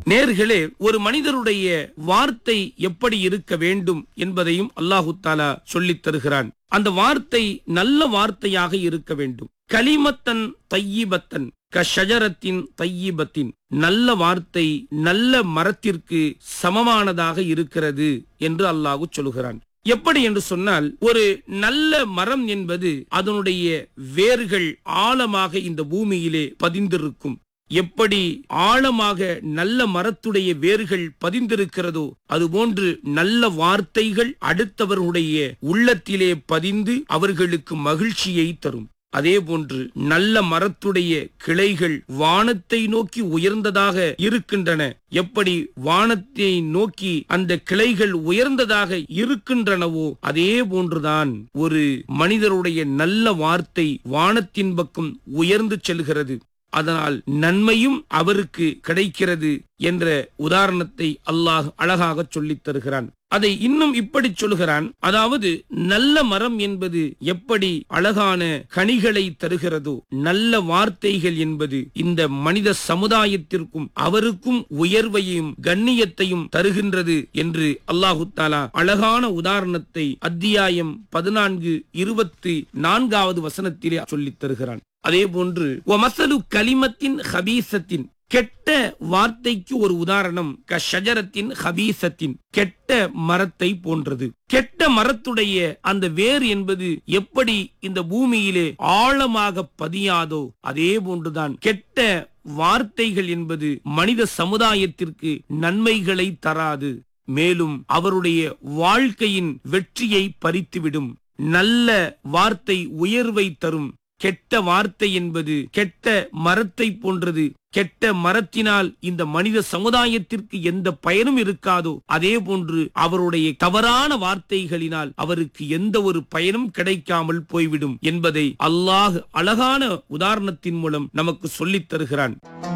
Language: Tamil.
நேர்களே, ஒரு மனிதருடைய வார்த்தை எப்படி இருக்க வேண்டும் என்பதையும் அல்லாஹு தஆலா சொல்லித் தருகிறான். அந்த வார்த்தை நல்ல வார்த்தையாக இருக்க வேண்டும். கலிமத்தன் தையிபத்தன் கஷஜரத்தின் தையிபத்தின், நல்ல வார்த்தை நல்ல மரத்திற்கு சமமானதாக இருக்கிறது என்று அல்லாஹ் சொல்கிறான். எப்படி என்று சொன்னால், ஒரு நல்ல மரம் என்பது அதனுடைய வேர்கள் ஆழமாக இந்த பூமியிலே பதிந்திருக்கும். எப்படி ஆழமாக நல்ல மரத்துடைய வேர்கள் பதிந்திருக்கிறதோ அதுபோன்று நல்ல வார்த்தைகள் அடுத்தவர்களுடைய உள்ளத்திலே பதிந்து அவர்களுக்கு மகிழ்ச்சியை தரும். அதே போன்று நல்ல மரத்துடைய கிளைகள் வானத்தை நோக்கி உயர்ந்ததாக இருக்கின்றன. எப்படி வானத்தை நோக்கி அந்த கிளைகள் உயர்ந்ததாக இருக்கின்றனவோ அதே போன்றுதான் ஒரு மனிதருடைய நல்ல வார்த்தை வானத்தின் பக்கம் உயர்ந்து செல்கிறது. அதனால் நன்மையும் அவருக்கு கிடைக்கிறது என்ற உதாரணத்தை அல்லாஹ் அழகாக சொல்லித் தருகிறான். அதை இன்னும் இப்படி சொல்கிறான், அதாவது நல்ல மரம் என்பது எப்படி அழகான கனிகளை தருகிறதோ, நல்ல வார்த்தைகள் என்பது இந்த மனித சமுதாயத்திற்கும் அவருக்கும் உயர்வையும் கண்ணியத்தையும் தருகின்றது என்று அல்லாஹு தஆலா அழகான உதாரணத்தை அத்தியாயம் 14:24 வசனத்திலே சொல்லித் தருகிறான். அதே போன்று வமசலு கலிமத்தின் ஹபீசத்தின், கெட்ட வார்த்தைக்கு ஒரு உதாரணம் கஷஜரத்தின் ஹபீசத்தின், கெட்ட மரத்தை போன்றது. கெட்ட மரத்துடைய அந்த வேர் என்பது எப்படி இந்த பூமியிலே ஆழமாக பதியாதோ அதே போன்றுதான் கெட்ட வார்த்தைகள் என்பது மனித சமுதாயத்திற்கு நன்மைகளை தராது, மேலும் அவருடைய வாழ்க்கையின் வெற்றியை பறித்துவிடும். நல்ல வார்த்தை உயர்வை தரும். கெட்ட வார்த்தை என்பது கெட்ட மரத்தை போன்றது. கெட்ட மரத்தினால் இந்த மனித சமுதாயத்திற்கு எந்த பயனும் இருக்காதோ அதே போன்று அவருடைய தவறான வார்த்தைகளினால் அவருக்கு எந்த ஒரு பயனும் கிடைக்காமல் போய்விடும் என்பதை அல்லாஹ் அழகான உதாரணத்தின் மூலம் நமக்கு சொல்லித் தருகிறான்.